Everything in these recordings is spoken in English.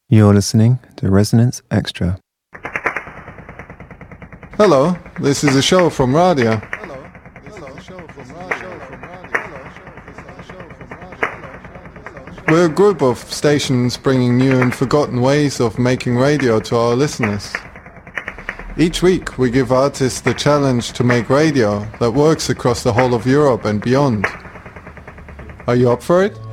You're listening to Resonance Extra. Hello, this is a show from Radio. We're a group of stations bringing new and forgotten ways of making radio to our listeners. Each week we give artists the challenge to make radio that works across the whole of Europe and beyond. Are you up for it?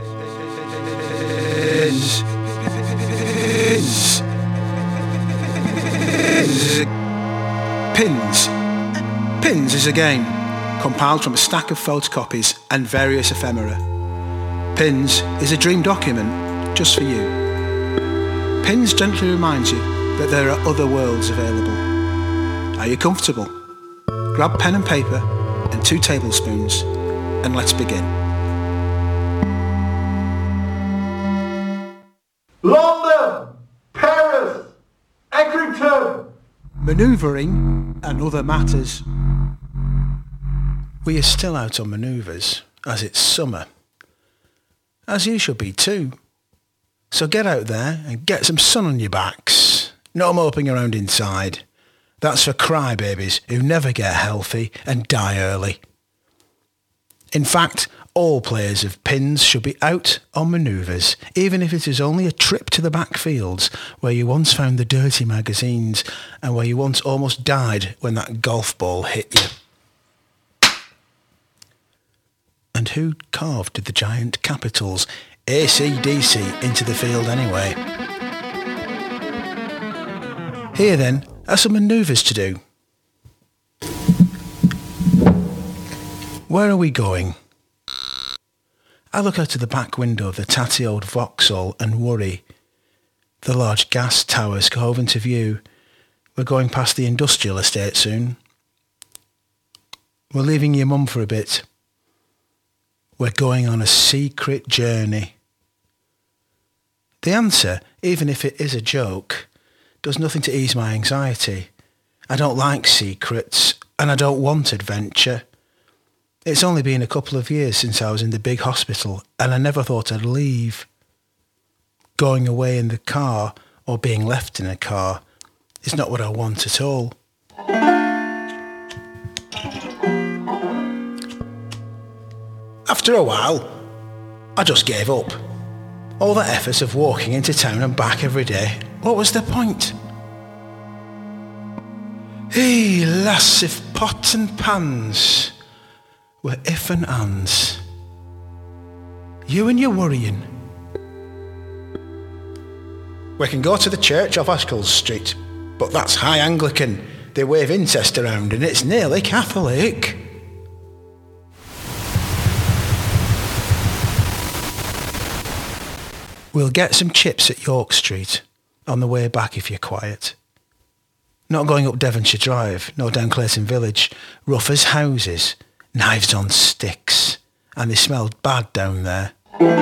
Pins. Pins is a game compiled from a stack of photocopies and various ephemera. Pins is a dream document just for you. Pins gently reminds you that there are other worlds available. Are you comfortable? Grab pen and paper and 2 tablespoons and let's begin. London, Paris, Accrington. Manoeuvring and other matters. We are still out on manoeuvres as it's summer. As you should be too. So get out there and get some sun on your backs. No moping around inside. That's for crybabies who never get healthy and die early. In fact, all players of pins should be out on manoeuvres, even if it is only a trip to the backfields where you once found the dirty magazines and where you once almost died when that golf ball hit you. And who carved the giant capitals AC/DC into the field anyway? Here then are some manoeuvres to do. Where are we going? I look out of the back window of the tatty old Vauxhall and worry. The large gas towers hove into view. We're going past the industrial estate soon. We're leaving your mum for a bit. We're going on a secret journey. The answer, even if it is a joke, does nothing to ease my anxiety. I don't like secrets, and I don't want adventure. It's only been a couple of years since I was in the big hospital, and I never thought I'd leave. Going away in the car, or being left in a car, is not what I want at all. After a while, I just gave up. All that effort of walking into town and back every day, what was the point? Hey, lass, if pots and pans were if and ands. You and your worrying. We can go to the church off Ashcombe Street, but that's high Anglican. They wave incest around and it's nearly Catholic. We'll get some chips at York Street on the way back if you're quiet. Not going up Devonshire Drive, nor down Clayton Village. Rough as houses. Knives on sticks, and they smelled bad down there.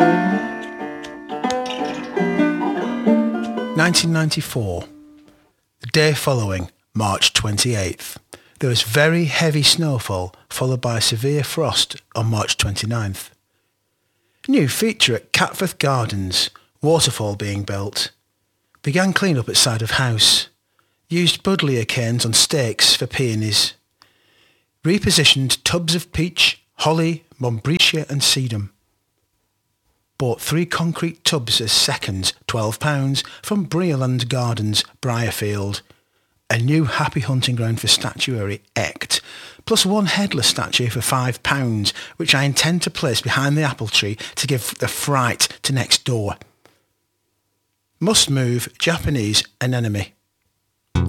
1994. The day following, March 28th. There was very heavy snowfall, followed by severe frost on March 29th. New feature at Catforth Gardens, waterfall being built. Began clean up at side of house. Used buddleia canes on stakes for peonies. Repositioned tubs of peach, holly, Montbretia and sedum. Bought 3 concrete tubs as seconds, £12, from Breerland Gardens, Briarfield. A new happy hunting ground for statuary, Echt, plus 1 headless statue for £5, which I intend to place behind the apple tree to give the fright to next door. Must move Japanese anemone.